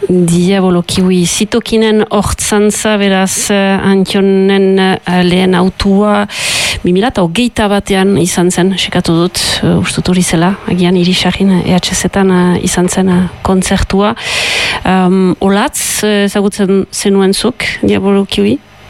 Diabolo kiwi, zitokinen hortzantza beraz Antionen lehen autua 2021 izan zen, sekatu dut, ustut hori zela, agian Irisarrin EHZ-etan izan zen kontzertua. Olatz, ezagutzen zenuen zuk, Diabolo kiwi?